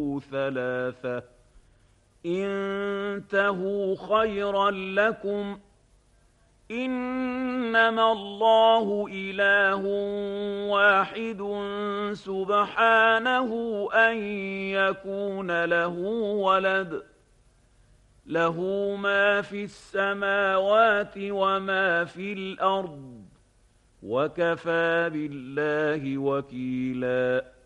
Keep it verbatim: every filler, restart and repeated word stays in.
ثلاثة انتهوا خيرا لكم إنما الله إله واحد سبحانه أن يكون له ولد له ما في السماوات وما في الأرض وكفى بالله وكيلا